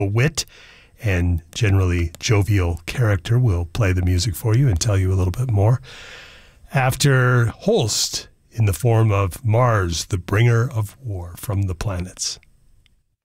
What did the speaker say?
wit and generally jovial character will play the music for you and tell you a little bit more. After Holst in the form of Mars, the bringer of war from the planets.